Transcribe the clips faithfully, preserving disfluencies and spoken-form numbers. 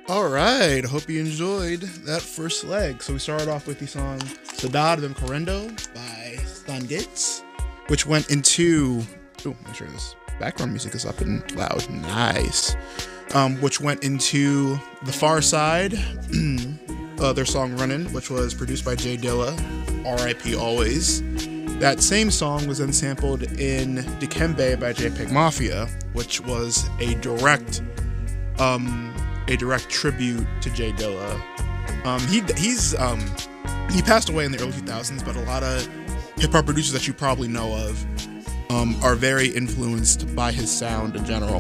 All right, hope you enjoyed that first leg. So we started off with the song Saudade de Correndo by Stan Getz, which went into, oh, make sure this background music is up and loud, nice, um, which went into The Far Side, uh, their song Runnin', which was produced by Jay Dilla, R I P always. That same song was then sampled in Dikembe by JPEG Mafia, which was a direct, um, a direct tribute to Jay Dilla. Um, he he's um, he passed away in the early two thousands, but a lot of hip hop producers that you probably know of um, are very influenced by his sound in general.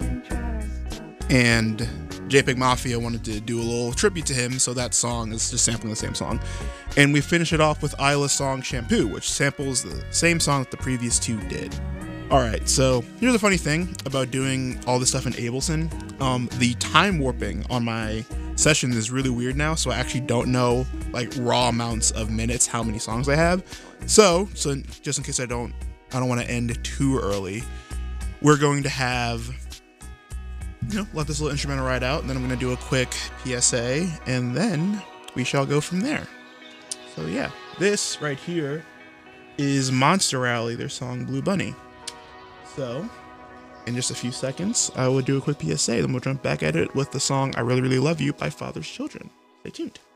And JPEG Mafia wanted to do a little tribute to him, so that song is just sampling the same song. And we finish it off with Isla's song Shampoo, which samples the same song that the previous two did. Alright, so here's the funny thing about doing all this stuff in Ableton. Um, the time warping on my session is really weird now, so I actually don't know, like, raw amounts of minutes, how many songs I have. So, so just in case I don't, I don't want to end too early, we're going to have, you know, let this little instrumental ride out, and then I'm going to do a quick P S A, and then we shall go from there. So yeah, this right here is Monster Rally, their song Blue Bunny. So, in just a few seconds, I will do a quick P S A, then we'll jump back at it with the song I Really Really Love You by Father's Children. Stay tuned.